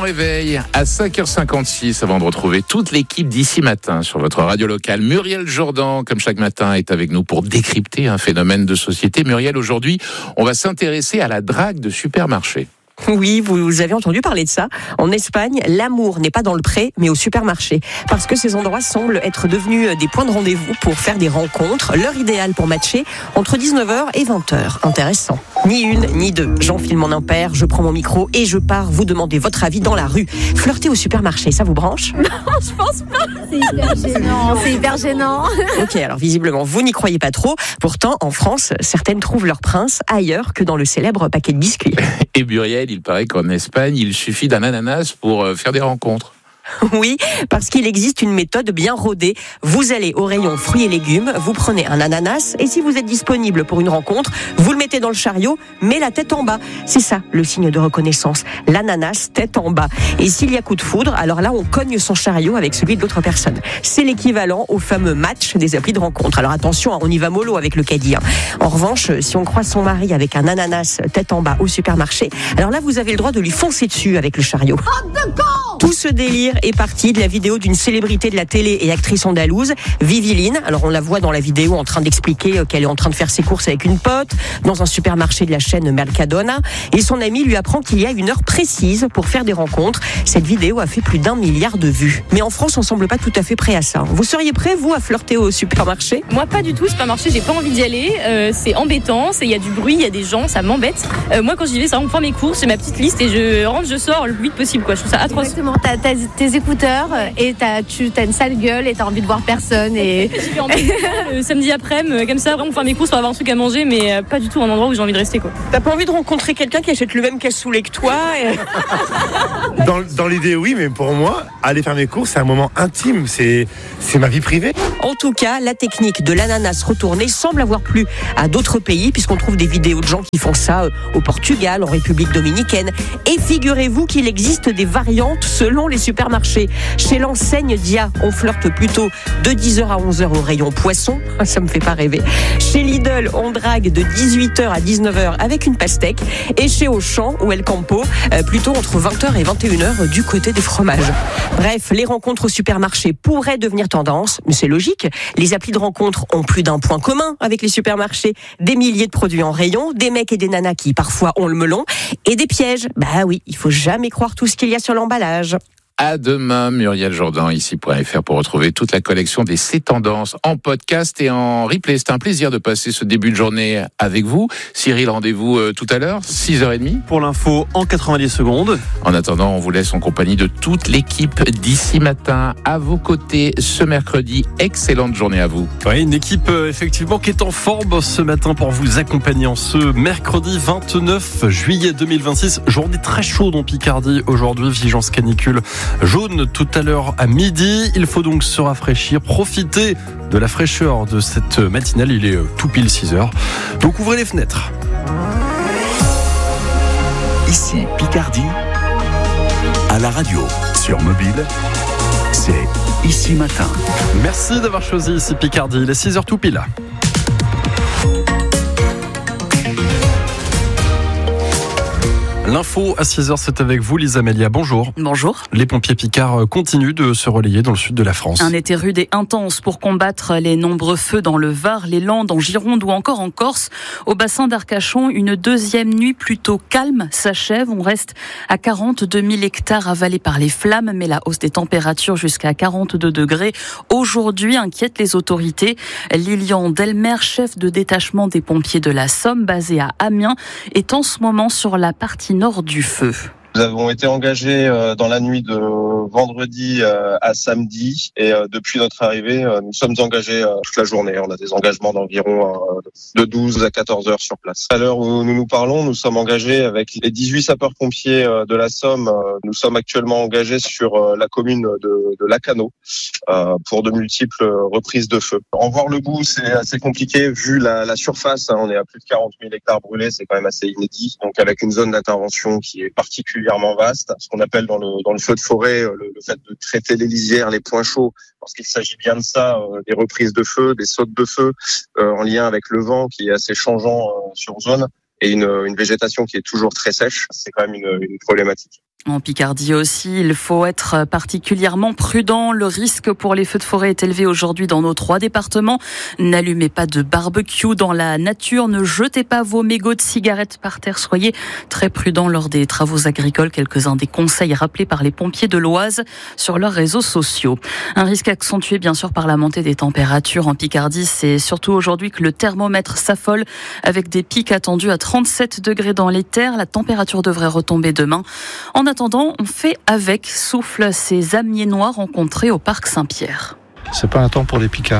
réveil à 5h56 avant de retrouver toute l'équipe d'ici matin sur votre radio locale. Muriel Jourdan, comme chaque matin, est avec nous pour décrypter un phénomène de société. Muriel, aujourd'hui, on va s'intéresser à la drague de supermarché. Oui, vous avez entendu parler de ça. En Espagne, l'amour n'est pas dans le pré, mais au supermarché. Parce que ces endroits semblent être devenus des points de rendez-vous pour faire des rencontres. L'heure idéale pour matcher, entre 19h et 20h. Intéressant. Ni une, ni deux. J'enfile mon impair, je prends mon micro et je pars vous demander votre avis dans la rue. Flirter au supermarché, ça vous branche ? Non, je pense pas. C'est hyper gênant. Ok, alors visiblement, vous n'y croyez pas trop. Pourtant, en France, certaines trouvent leur prince ailleurs que dans le célèbre paquet de biscuits. Et Muriel, il paraît qu'en Espagne, il suffit d'un ananas pour faire des rencontres. Oui, parce qu'il existe une méthode bien rodée. Vous allez au rayon fruits et légumes, vous prenez un ananas et si vous êtes disponible pour une rencontre, vous le mettez dans le chariot, mais la tête en bas. C'est ça, le signe de reconnaissance. L'ananas, tête en bas. Et s'il y a coup de foudre, alors là, on cogne son chariot avec celui de l'autre personne. C'est l'équivalent au fameux match des applis de rencontre. Alors attention, on y va mollo avec le caddie. En revanche, si on croise son mari avec un ananas tête en bas au supermarché, alors là, vous avez le droit de lui foncer dessus avec le chariot. Tout ce délire est parti de la vidéo d'une célébrité de la télé et actrice andalouse, Viviline. Alors on la voit dans la vidéo en train d'expliquer qu'elle est en train de faire ses courses avec une pote dans un supermarché de la chaîne Mercadona et son ami lui apprend qu'il y a une heure précise pour faire des rencontres. Cette vidéo a fait plus d'1 milliard de vues. Mais en France, on semble pas tout à fait prêt à ça. Vous seriez prêt, vous, à flirter au supermarché ? Moi, pas du tout. Supermarché, j'ai pas envie d'y aller. C'est embêtant. Il y a du bruit, il y a des gens, ça m'embête. Moi, quand j'y vais, c'est vraiment pour mes courses, j'ai ma petite liste et je rentre, je sors le plus vite possible. Je trouve ça atroce. Exactement. T'as tes écouteurs et t'as une sale gueule et t'as envie de voir personne. Et je vais en le samedi après-midi, comme ça, vraiment pour faire mes courses, pour avoir un truc à manger, mais pas du tout un endroit où j'ai envie de rester. T'as pas envie de rencontrer quelqu'un qui achète le même cassoulet que toi Dans l'idée, oui, mais pour moi, aller faire mes courses, c'est un moment intime, c'est ma vie privée. En tout cas, la technique de l'ananas retourné semble avoir plu à d'autres pays, puisqu'on trouve des vidéos de gens qui font ça au Portugal, en République dominicaine. Et figurez-vous qu'il existe des variantes selon les supermarchés. Chez l'enseigne Dia, on flirte plutôt de 10h à 11h au rayon poisson. Ça me fait pas rêver. Chez Lidl, on drague de 18h à 19h avec une pastèque. Et chez Auchan ou El Campo, plutôt entre 20h et 21h du côté des fromages. Bref, les rencontres au supermarché pourraient devenir tendance, mais c'est logique. Les applis de rencontres ont plus d'un point commun avec les supermarchés. Des milliers de produits en rayon, des mecs et des nanas qui parfois ont le melon, et des pièges. Bah oui, il faut jamais croire tout ce qu'il y a sur l'emballage. À demain, Muriel Jourdan, ici.fr pour retrouver toute la collection des C'est Tendances en podcast et en replay. C'est un plaisir de passer ce début de journée avec vous. Cyril, rendez-vous tout à l'heure, 6h30. Pour l'info, en 90 secondes. En attendant, on vous laisse en compagnie de toute l'équipe d'ici matin à vos côtés ce mercredi. Excellente journée à vous. Oui, une équipe effectivement qui est en forme ce matin pour vous accompagner en ce mercredi 29 juillet 2026. Journée très chaude en Picardie aujourd'hui, vigilance canicule jaune tout à l'heure à midi. Il faut donc se rafraîchir, profiter de la fraîcheur de cette matinale. Il est tout pile 6h. Donc ouvrez les fenêtres. Ici Picardie, à la radio, sur mobile, c'est Ici Matin. Merci d'avoir choisi Ici Picardie. Il est 6h tout pile. L'info à 6h, c'est avec vous, Lisa Melia. Bonjour. Bonjour. Les pompiers picards continuent de se relayer dans le sud de la France. Un été rude et intense pour combattre les nombreux feux dans le Var, les Landes, en Gironde ou encore en Corse. Au bassin d'Arcachon, une deuxième nuit plutôt calme s'achève. On reste à 42 000 hectares avalés par les flammes, mais la hausse des températures jusqu'à 42 degrés aujourd'hui inquiète les autorités. Lilian Delmer, chef de détachement des pompiers de la Somme, basé à Amiens, est en ce moment sur la partie nord du feu. Nous avons été engagés dans la nuit de vendredi à samedi et depuis notre arrivée, nous sommes engagés toute la journée. On a des engagements d'environ de 12 à 14 heures sur place. À l'heure où nous nous parlons, nous sommes engagés avec les 18 sapeurs-pompiers de la Somme. Nous sommes actuellement engagés sur la commune de Lacanau pour de multiples reprises de feu. En voir le bout, c'est assez compliqué vu la surface. On est à plus de 40 000 hectares brûlés, c'est quand même assez inédit. Donc avec une zone d'intervention qui est particulièrement vaste, ce qu'on appelle dans le feu de forêt le fait de traiter les lisières, les points chauds, parce qu'il s'agit bien de ça, des reprises de feu, des sautes de feu, en lien avec le vent qui est assez changeant sur zone, et une végétation qui est toujours très sèche, c'est quand même une problématique. En Picardie aussi, il faut être particulièrement prudent. Le risque pour les feux de forêt est élevé aujourd'hui dans nos 3 départements. N'allumez pas de barbecue dans la nature. Ne jetez pas vos mégots de cigarettes par terre. Soyez très prudents lors des travaux agricoles. Quelques-uns des conseils rappelés par les pompiers de l'Oise sur leurs réseaux sociaux. Un risque accentué bien sûr par la montée des températures en Picardie. C'est surtout aujourd'hui que le thermomètre s'affole avec des pics attendus à 37 degrés dans les terres. La température devrait retomber demain. En attendant, on fait avec, soufflent ces amiers noirs rencontrés au parc Saint-Pierre. C'est pas un temps pour les picards.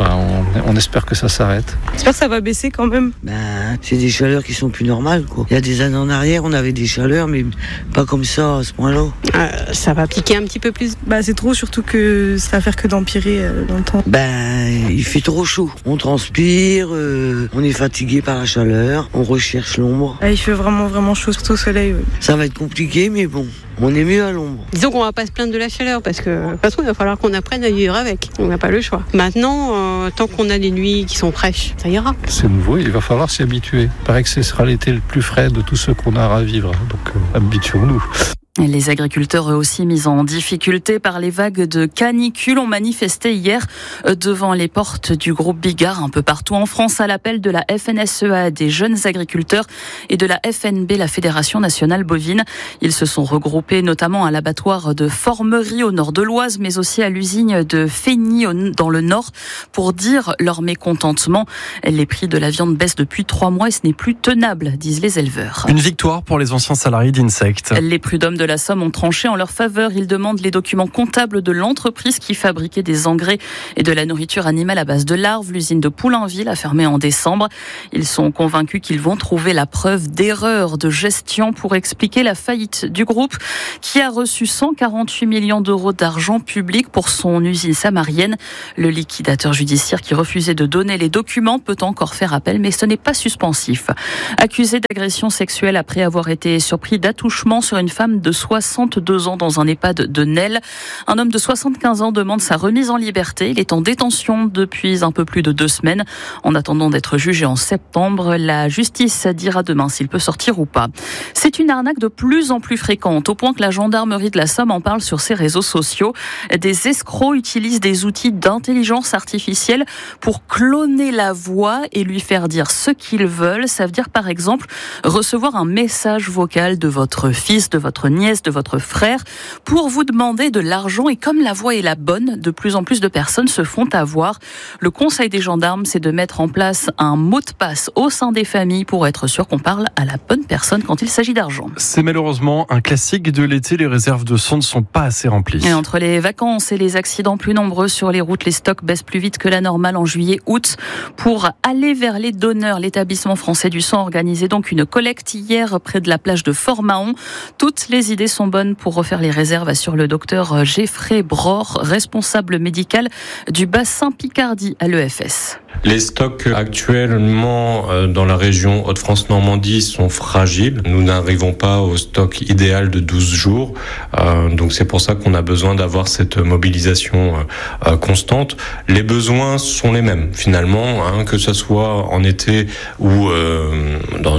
On espère que ça s'arrête. J'espère que ça va baisser quand même. C'est des chaleurs qui sont plus normales, quoi. Il y a des années en arrière, on avait des chaleurs, mais pas comme ça, à ce point-là. Ça va piquer un petit peu plus. C'est trop, surtout que ça va faire que d'empirer dans le temps. Il fait trop chaud. On transpire, on est fatigué par la chaleur, on recherche l'ombre. Il fait vraiment, vraiment chaud, surtout au soleil. Ouais. Ça va être compliqué, mais bon. On est mieux à l'ombre. Disons qu'on va pas se plaindre de la chaleur parce que de toute façon il va falloir qu'on apprenne à vivre avec. On n'a pas le choix. Maintenant, tant qu'on a des nuits qui sont fraîches, ça ira. C'est nouveau, il va falloir s'y habituer. Il paraît que ce sera l'été le plus frais de tout ce qu'on a à vivre. Donc habituons-nous. Les agriculteurs eux aussi mis en difficulté par les vagues de canicule ont manifesté hier devant les portes du groupe Bigard un peu partout en France à l'appel de la FNSEA, des jeunes agriculteurs et de la FNB, la Fédération nationale bovine. Ils se sont regroupés notamment à l'abattoir de Formerie au nord de l'Oise mais aussi à l'usine de Feigny dans le nord pour dire leur mécontentement. Les prix de la viande baissent depuis 3 mois et ce n'est plus tenable, disent les éleveurs. Une victoire pour les anciens salariés d'Insect. Les prud'hommes de la Somme ont tranché en leur faveur. Ils demandent les documents comptables de l'entreprise qui fabriquait des engrais et de la nourriture animale à base de larves. L'usine de Poulainville a fermé en décembre. Ils sont convaincus qu'ils vont trouver la preuve d'erreur de gestion pour expliquer la faillite du groupe qui a reçu 148 millions d'euros d'argent public pour son usine samarienne. Le liquidateur judiciaire qui refusait de donner les documents peut encore faire appel, mais ce n'est pas suspensif. Accusé d'agression sexuelle après avoir été surpris d'attouchement sur une femme de 62 ans dans un EHPAD de Nesle. Un homme de 75 ans demande sa remise en liberté. Il est en détention depuis un peu plus de 2 semaines. En attendant d'être jugé en septembre, la justice dira demain s'il peut sortir ou pas. C'est une arnaque de plus en plus fréquente, au point que la gendarmerie de la Somme en parle sur ses réseaux sociaux. Des escrocs utilisent des outils d'intelligence artificielle pour cloner la voix et lui faire dire ce qu'ils veulent. Ça veut dire par exemple recevoir un message vocal de votre fils, de votre nièce, de votre frère pour vous demander de l'argent. Et comme la voix est la bonne, de plus en plus de personnes se font avoir. Le conseil des gendarmes, c'est de mettre en place un mot de passe au sein des familles pour être sûr qu'on parle à la bonne personne quand il s'agit d'argent. C'est malheureusement un classique de l'été. Les réserves de sang ne sont pas assez remplies. Et entre les vacances et les accidents plus nombreux sur les routes, les stocks baissent plus vite que la normale en juillet-août. Pour aller vers les donneurs, l'établissement français du sang a organisé donc une collecte hier près de la plage de Fort-Mahon. Toutes les idées sont bonnes pour refaire les réserves, assure le docteur Geoffrey Bror, responsable médical du bassin Picardie à l'EFS. Les stocks actuellement dans la région Hauts-de-France-Normandie sont fragiles. Nous n'arrivons pas au stock idéal de 12 jours. Donc c'est pour ça qu'on a besoin d'avoir cette mobilisation constante. Les besoins sont les mêmes finalement, que ce soit en été ou dans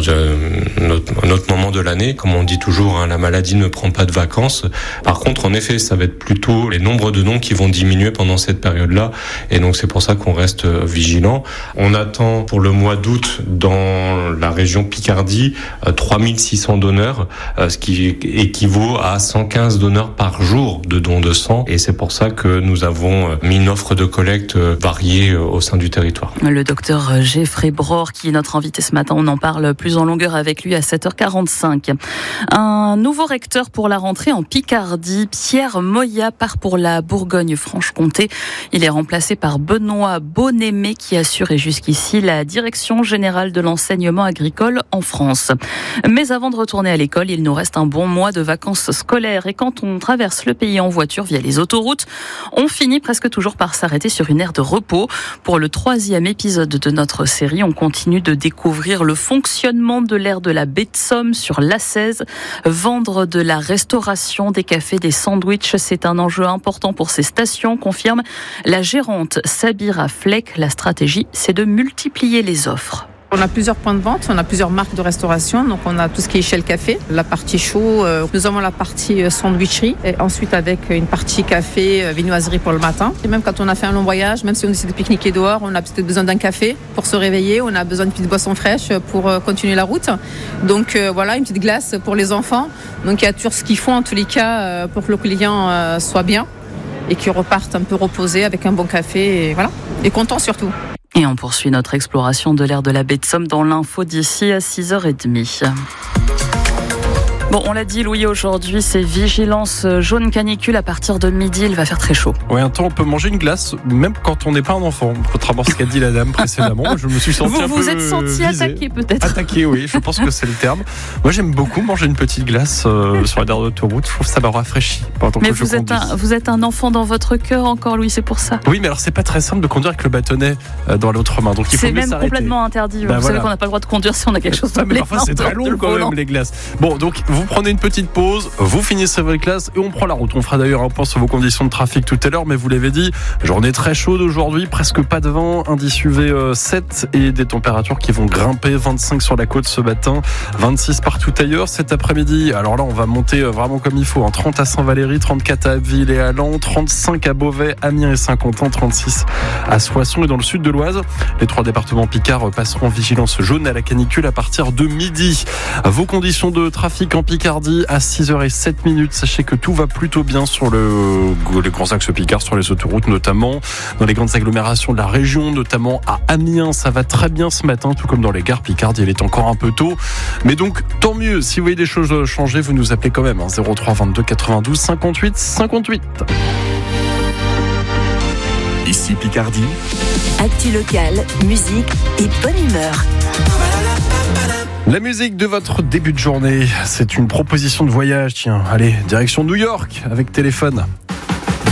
un autre moment de l'année. Comme on dit toujours, la maladie ne prend pas de vacances. Par contre, en effet, ça va être plutôt les nombres de dons qui vont diminuer pendant cette période-là. Et donc c'est pour ça qu'on reste vigilant. On attend pour le mois d'août dans la région Picardie 3600 donneurs, ce qui équivaut à 115 donneurs par jour de dons de sang. Et c'est pour ça que nous avons mis une offre de collecte variée au sein du territoire. Le docteur Geoffrey Bror, qui est notre invité ce matin, on en parle plus en longueur avec lui à 7h45. Un nouveau recteur pour la rentrée en Picardie, Pierre Moya, part pour la Bourgogne-Franche-Comté. Il est remplacé par Benoît Bonnémé, qui assurait jusqu'ici la direction générale de l'enseignement agricole en France. Mais avant de retourner à l'école, il nous reste un bon mois de vacances scolaires. Et quand on traverse le pays en voiture via les autoroutes, on finit presque toujours par s'arrêter sur une aire de repos. Pour le 3e épisode de notre série, on continue de découvrir le fonctionnement de l'aire de la baie de Somme sur l'A16. Vendre de la restauration, des cafés, des sandwichs, c'est un enjeu important pour ces stations, confirme la gérante Sabira Fleck. La stratégie, c'est de multiplier les offres. On a plusieurs points de vente, on a plusieurs marques de restauration. Donc on a tout ce qui est Shell Café, la partie chaud. Nous avons la partie sandwicherie et ensuite avec une partie café, viennoiserie pour le matin. Et même quand on a fait un long voyage, même si on décide de pique-niquer dehors, on a peut-être besoin d'un café pour se réveiller. On a besoin d'une petite boisson fraîche pour continuer la route. Donc voilà, une petite glace pour les enfants. Donc il y a toujours ce qu'il faut en tous les cas pour que le client soit bien et qu'il reparte un peu reposé avec un bon café et voilà. Et content surtout. Et on poursuit notre exploration de l'aire de la baie de Somme dans l'info d'ici à 6h30. Bon, on l'a dit, Louis, aujourd'hui, c'est vigilance jaune canicule à partir de midi. Il va faire très chaud. Oui, un temps, on peut manger une glace, même quand on n'est pas un enfant. Contrairement à ce qu'a dit la dame précédemment, je me suis senti un peu Vous êtes senti attaqué, peut-être. Attaqué, oui, je pense que c'est le terme. Moi, j'aime beaucoup manger une petite glace sur la dernière autoroute. Je trouve que ça m'a rafraîchi. Mais vous êtes un enfant dans votre cœur encore, Louis, c'est pour ça. Oui, mais alors, c'est pas très simple de conduire avec le bâtonnet dans l'autre main. Donc, il faut c'est même s'arrêter. Complètement interdit. Vous savez qu'on n'a pas le droit de conduire si on a quelque chose dans les mains. Enfin, c'est très long quand même, les glaces. Bon, donc, vous prenez une petite pause, vous finissez votre classe et on prend la route. On fera d'ailleurs un point sur vos conditions de trafic tout à l'heure, mais vous l'avez dit, journée très chaude aujourd'hui, presque pas de vent, indice UV 7 et des températures qui vont grimper, 25 sur la côte ce matin, 26 partout ailleurs. Cet après-midi, alors là on va monter vraiment comme il faut, 30 à Saint-Valery, 34 à Abbeville et à Laon, 35 à Beauvais, Amiens et Saint-Quentin, 36 à Soissons et dans le sud de l'Oise. Les 3 départements Picard passeront en vigilance jaune à la canicule à partir de midi. Vos conditions de trafic en Picardie à 6h07. Sachez que tout va plutôt bien sur les grands axes Picard, sur les autoroutes notamment, dans les grandes agglomérations de la région, notamment à Amiens, ça va très bien ce matin, tout comme dans les gares Picardie, il est encore un peu tôt. Mais donc, tant mieux, si vous voyez des choses changer, vous nous appelez quand même, 03 22 92 58 58. Ici Picardie. Actu locale, musique et bonne humeur. La musique de votre début de journée, c'est une proposition de voyage. Tiens, allez, direction New York avec Téléphone.